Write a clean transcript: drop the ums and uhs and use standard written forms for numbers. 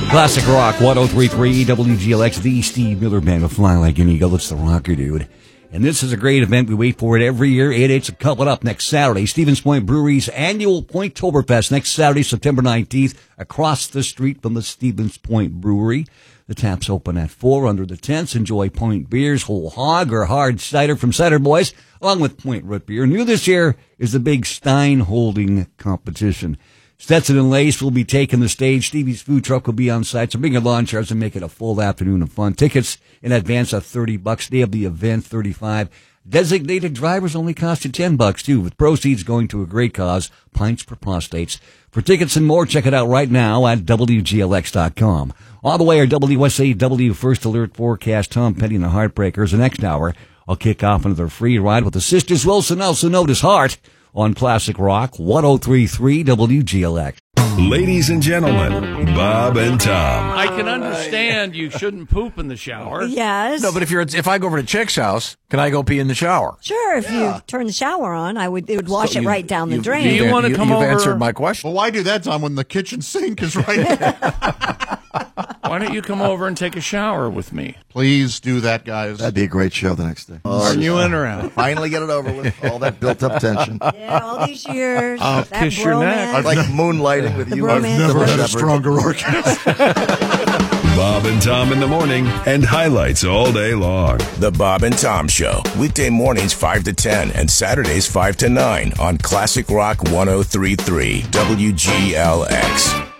Classic Rock 1033 WGLX, the Steve Miller Band with Fly Like an Eagle. It's the rocker dude. And this is a great event. We wait for it every year. 8/8's coming up next Saturday. Stevens Point Brewery's annual Pointtoberfest next Saturday, September 19th, across the street from the Stevens Point Brewery. The taps open at 4 under the tents. Enjoy Point beers, whole hog or hard cider from Cider Boys, along with Point root beer. New this year is the big Stein Holding competition. Stetson and Lace will be taking the stage. Stevie's food truck will be on site, so bring your lawn chairs and make it a full afternoon of fun. Tickets in advance are $30. Day of the event, $35. Designated drivers only cost you $10 too, with proceeds going to a great cause, Pints for Prostates. For tickets and more, check it out right now at WGLX.com. On the way, our WSAW First Alert forecast, Tom Petty and the Heartbreakers. The next hour, I'll kick off another free ride with the Sisters Wilson, also known as Heart, on Classic Rock 1033 WGLX. Ladies and gentlemen, Bob and Tom. I can understand you shouldn't poop in the shower. Yes. No, but if I go over to Chick's house, can I go pee in the shower? Sure, if you turn the shower on, it would wash it right down the drain. Do you want to come over? You've answered my question. Well, why do that, Tom, when the kitchen sink is right there? Why don't you come over and take a shower with me? Please do that, guys. That'd be a great show the next day. Are you in or out? Finally get it over with. All that built-up tension. Yeah, all these years. I'll that kiss your neck. bromance. Like moonlighting with you. bromance. I've never had a Shepherd. stronger orgasm. Bob and Tom in the morning and highlights all day long. The Bob and Tom Show, weekday mornings 5 to 10 and Saturdays 5 to 9 on Classic Rock 1033 WGLX.